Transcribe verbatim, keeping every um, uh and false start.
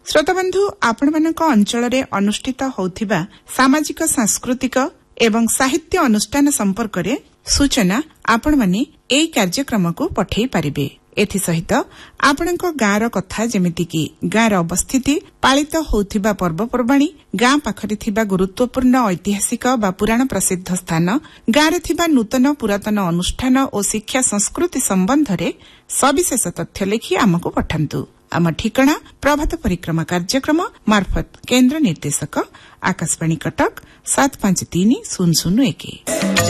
श्रोताबंधु आपणମାନଙ୍କ ଅଞ୍ଚଳରେ ଅନୁଷ୍ଠିତ ହେଉଥିବା ସାମାଜିକ ସାଂସ୍କୃତିକ ଏବଂ ସାହିତ୍ୟ ଅନୁଷ୍ଠାନ ସମ୍ପର୍କରେ ସୂଚନା ଆପଣମାନେ ଏହି କାର୍ଯ୍ୟକ୍ରମକୁ ପଠାଇ ପାରିବେ। ଏଥିସହିତ ଆପଣଙ୍କ ଗାଁର କଥା ଯେମିତିକି ଗାଁର ଅବସ୍ଥିତି, ପାଳିତ ହେଉଥିବା ପର୍ବପର୍ବାଣୀ, ଗାଁ ପାଖରେ ଥିବା ଗୁରୁତ୍ୱପୂର୍ଣ୍ଣ ଐତିହାସିକ ବା ପୁରାଣ ପ୍ରସିଦ୍ଧ ସ୍ଥାନ, ଗାଁରେ ଥିବା ନୂତନ ପୁରାତନ ଅନୁଷ୍ଠାନ ଓ ଶିକ୍ଷା ସଂସ୍କୃତି ସମ୍ବନ୍ଧରେ ସବିଶେଷ ତଥ୍ୟ ଲେଖି ଆମକୁ ପଠାନ୍ତୁ। ଆମ ଠିକଣା ପ୍ରଭାତ ପରିକ୍ରମା କାର୍ଯ୍ୟକ୍ରମ ମାର୍ଫତ କେନ୍ଦ୍ର ନିର୍ଦ୍ଦେଶକ ଆକାଶବାଣୀ କଟକ ସାତ ପାଞ୍ଚ ତିନି ଶୂନ ଶୂନ ଏକ।